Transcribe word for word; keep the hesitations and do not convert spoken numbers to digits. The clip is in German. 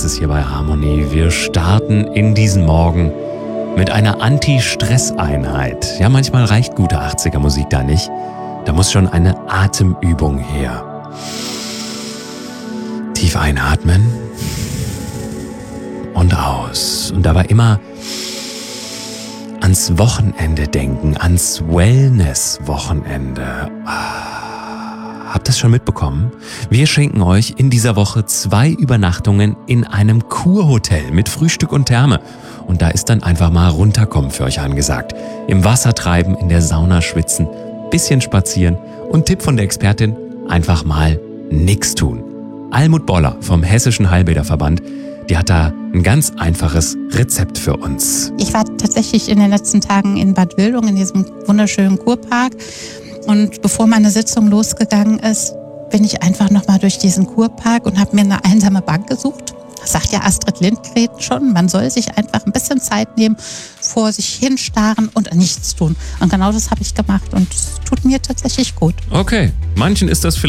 es hier bei Harmony. Wir starten in diesen Morgen mit einer Anti-Stress-Einheit. Ja, manchmal reicht gute achtziger-Musik da nicht. Da muss schon eine Atemübung her. Tief einatmen und aus. Und dabei immer ans Wochenende denken, ans Wellness-Wochenende. Habt ihr es schon mitbekommen? Wir schenken euch in dieser Woche zwei Übernachtungen in einem Kurhotel mit Frühstück und Therme. Und da ist dann einfach mal runterkommen für euch angesagt. Im Wasser treiben, in der Sauna schwitzen, bisschen spazieren und Tipp von der Expertin, einfach mal nix tun. Almut Boller vom Hessischen Heilbäderverband, die hat da ein ganz einfaches Rezept für uns. Ich war tatsächlich in den letzten Tagen in Bad Wildung in diesem wunderschönen Kurpark. Und bevor meine Sitzung losgegangen ist, bin ich einfach nochmal durch diesen Kurpark und habe mir eine einsame Bank gesucht. Das sagt ja Astrid Lindgren schon, man soll sich einfach ein bisschen Zeit nehmen, vor sich hinstarren und nichts tun. Und genau das habe ich gemacht und es tut mir tatsächlich gut. Okay, manchen ist das vielleicht